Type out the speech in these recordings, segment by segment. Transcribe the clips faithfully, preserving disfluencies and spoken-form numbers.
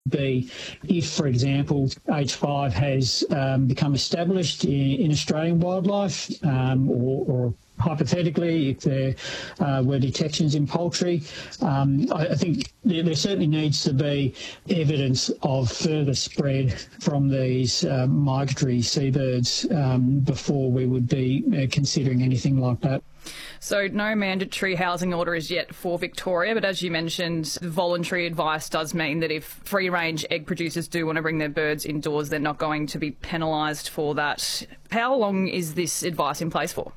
be if, for example, H five has um, become established in, in Australian wildlife, um, or, or hypothetically, if there uh, were detections in poultry. Um, I, I think there, there certainly needs to be evidence of further spread from these uh, migratory seabirds um, before we would be uh, considering anything like that. So no mandatory housing order is yet for Victoria, but as you mentioned, voluntary advice does mean that if free-range egg producers do want to bring their birds indoors, they're not going to be penalised for that. How long is this advice in place for?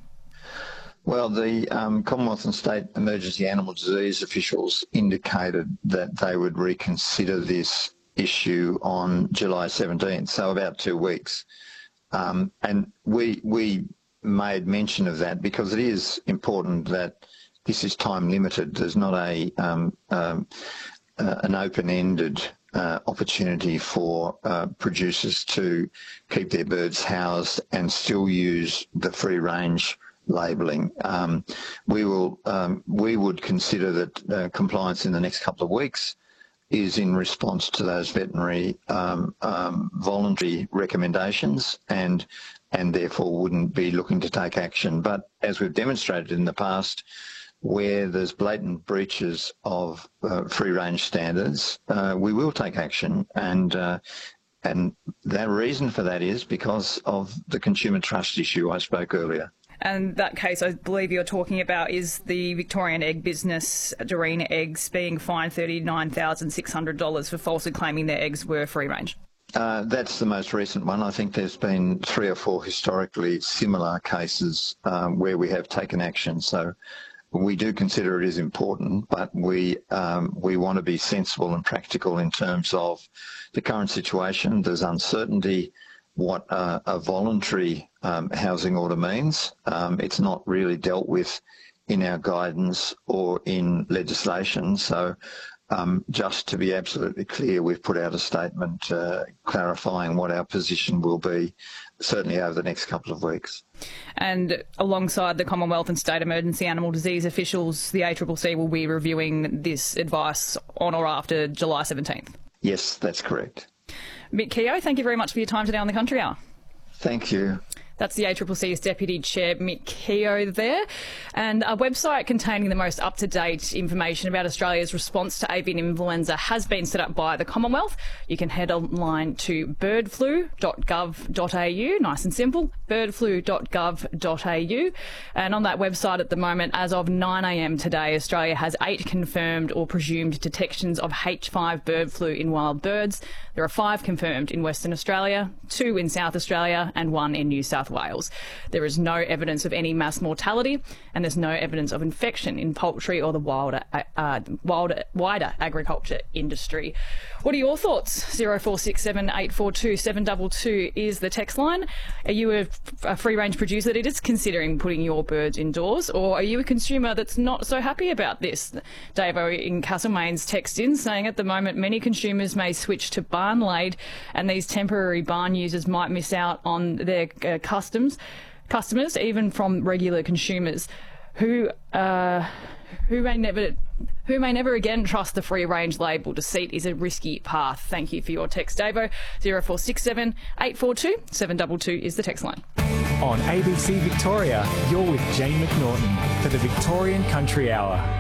Well, the um, Commonwealth and State Emergency Animal Disease officials indicated that they would reconsider this issue on July seventeenth, so about two weeks. Um, and we we made mention of that because it is important that this is time limited. There's not a um, um, uh, an open-ended uh, opportunity for uh, producers to keep their birds housed and still use the free-range labelling. Um, we will um, we would consider that uh, compliance in the next couple of weeks is in response to those veterinary um, um, voluntary recommendations, and and therefore wouldn't be looking to take action. But as we've demonstrated in the past, where there's blatant breaches of uh, free-range standards, uh, we will take action, and uh, and the reason for that is because of the consumer trust issue I spoke earlier. And that case I believe you're talking about is the Victorian egg business Dorina Eggs being fined thirty-nine thousand six hundred dollars for falsely claiming their eggs were free-range. Uh, that's the most recent one. I think there's been three or four historically similar cases um, where we have taken action. So we do consider it is important, but we um, we want to be sensible and practical in terms of the current situation. There's uncertainty what uh, a voluntary um, housing order means. Um, it's not really dealt with in our guidance or in legislation. So um, just to be absolutely clear, we've put out a statement uh, clarifying what our position will be, certainly over the next couple of weeks. And alongside the Commonwealth and State Emergency Animal Disease officials, the A C C C will be reviewing this advice on or after July seventeenth? Yes, that's correct. Mick Keogh, thank you very much for your time today on the Country Hour. Thank you. That's the A C C C's Deputy Chair, Mick Keogh there. And a website containing the most up-to-date information about Australia's response to avian influenza has been set up by the Commonwealth. You can head online to bird flu dot gov dot a u, nice and simple, bird flu dot gov dot a u. And on that website at the moment, as of nine a m today, Australia has eight confirmed or presumed detections of H five bird flu in wild birds. There are five confirmed in Western Australia, two in South Australia and one in New South Wales. There is no evidence of any mass mortality, and there's no evidence of infection in poultry or the wilder, uh, wilder, wider agriculture industry. What are your thoughts? zero four six seven, eight four two, seven two two is the text line. Are you a, a free-range producer that is considering putting your birds indoors, or are you a consumer that's not so happy about this? Davo in Castlemaine's text in saying at the moment many consumers may switch to barn-laid, and these temporary barn users might miss out on their uh, customs, customers, even from regular consumers who uh, who may never who may never again trust the free range label. Deceit is a risky path. Thank you for your text, Davo. zero four six seven, eight four two, seven two two is the text line. On A B C Victoria, you're with Jane McNaughton for the Victorian Country Hour.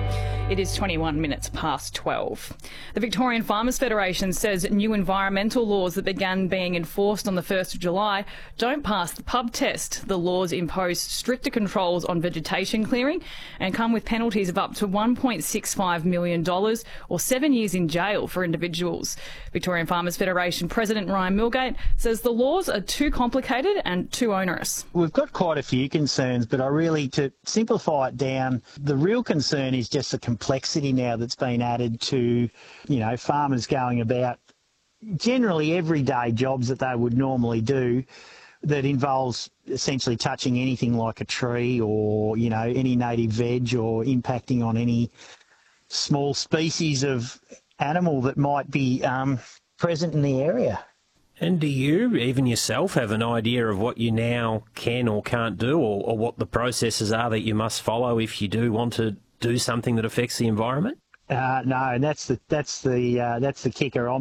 It is twenty-one minutes past twelve. The Victorian Farmers Federation says new environmental laws that began being enforced on the first of July don't pass the pub test. The laws impose stricter controls on vegetation clearing and come with penalties of up to one point six five million dollars or seven years in jail for individuals. Victorian Farmers Federation President Ryan Milgate says the laws are too complicated and too onerous. We've got quite a few concerns, but I really, to simplify it down, the real concern is just the complexity now that's been added to, you know, farmers going about generally everyday jobs that they would normally do that involves essentially touching anything like a tree or, you know, any native veg or impacting on any small species of animal that might be um, present in the area. And do you, even yourself, have an idea of what you now can or can't do, or, or what the processes are that you must follow if you do want to do something that affects the environment? Uh, no, and that's the that's the uh, that's the kicker. I'm